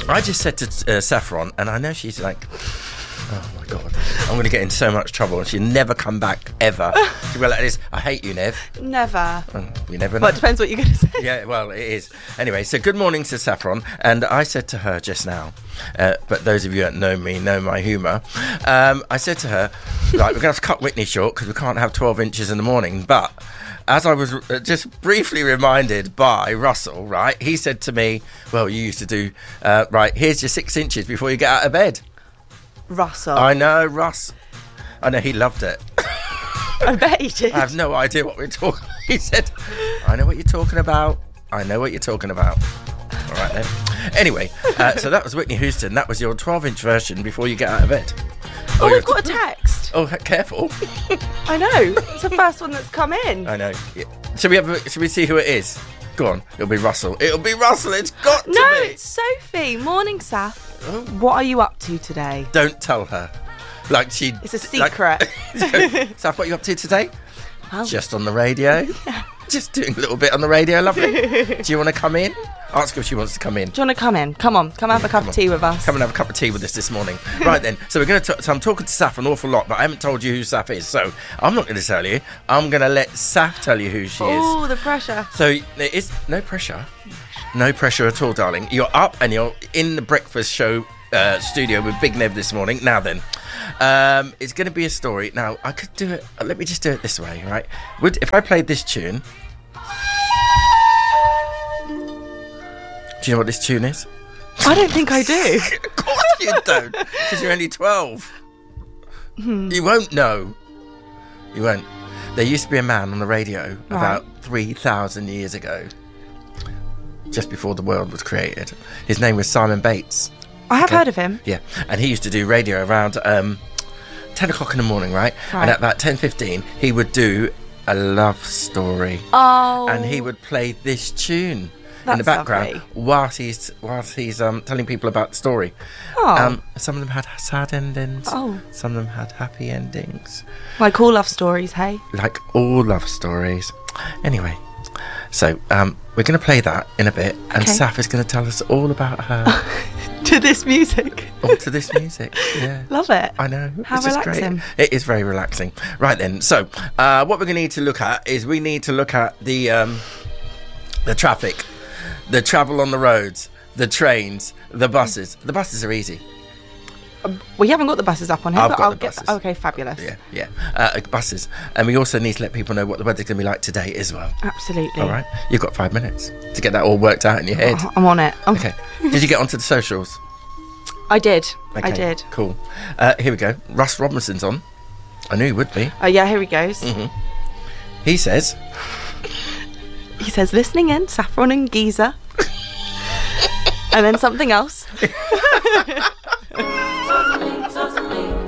I just said to Saffron, and I know she's like, oh my God, I'm going to get in so much trouble, and she'll never come back ever. She'll be like this, I hate you, Nev. Never. You never know. Well, it depends what you're going to say. Yeah, well, it is. Anyway, so good morning to Saffron, and I said to her just now, but those of you that know me know my humour, I said to her, right, we're going to have to cut Whitney short because we can't have 12 inches in the morning, but as I was just briefly reminded by Russell, right, he said to me, well, you used to do, right, here's your 6 inches before you get out of bed. Russell. I know, Russ. I know, he loved it. I bet he did. I have no idea what we're talking about. He said, I know what you're talking about. I know what you're talking about. All right, then. Anyway, so that was Whitney Houston. That was your 12-inch version before you get out of bed. Oh, we've got a text. Oh, careful. I know. It's the first one that's come in. I know. Yeah. Should we see who it is? Go on. It'll be Russell. It'll be Russell. It's got to be. No, it's Sophie. Morning, Saf. Oh. What are you up to today? Don't tell her. Like she. It's a secret. Saf, what are you up to today? Well, Just on the radio. Just doing a little bit on the radio, lovely. Do you want to come in? Ask her if she wants to come in. do you want to come in? Come on. Come have a cup of tea with us. Come and have a cup of tea with us this morning. Right then, so we're going to. So I'm talking to Saf an awful lot, but I haven't told you who Saf is. So I'm not going to tell you. I'm going to let Saf tell you who she is. Oh, the pressure. So there is no pressure. No pressure at all, darling. You're up and you're in the breakfast show studio with Big Nev this morning. Now then, it's going to be a story. Now, I could do it. Let me just do it this way, right? If I played this tune. Do you know what this tune is? I don't think I do. Of course you don't, because you're only 12. You won't know. You won't. There used to be a man on the radio about 3,000 years ago, just before the world was created. His name was Simon Bates. I have heard of him. Yeah, and he used to do radio around 10 o'clock in the morning, right? And at about 10:15, he would do a love story. Oh. And he would play this tune in That's the background lovely. whilst he's telling people about the story. Oh. Some of them had sad endings. Oh. Some of them had happy endings. Like all love stories, hey? Like all love stories. Anyway, so we're going to play that in a bit, and Okay. Saf is going to tell us all about her. To this music. All to this music. Yeah. Love it. I know. How it's just relaxing. great. It is very relaxing. Right then, so what we're going to need to look at is we need to look at the traffic, the travel on the roads, the trains, the buses. The buses are easy. We haven't got the buses up on here, I've but got I'll the get. buses. Okay, fabulous. Yeah. Buses. And we also need to let people know what the weather's going to be like today as well. Absolutely. All right? You've got 5 minutes to get that all worked out in your head. Oh, I'm on it. Oh, Okay. Did you get onto the socials? I did. Okay, I did. Cool. Here we go. Russ Robinson's on. I knew he would be. Oh, yeah, here he goes. He says... He says, listening in, Saffron and Giza. And then something else.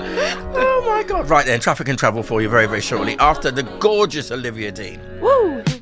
Oh my God. Right then, traffic and travel for you very, very shortly after the gorgeous Olivia Dean. Woo!